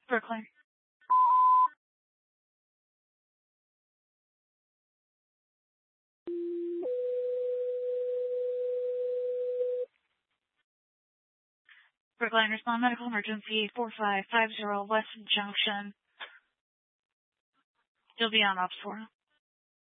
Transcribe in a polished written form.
Brooklyn. Brookline, respond medical emergency 4550 West Junction. You'll be on ops 4.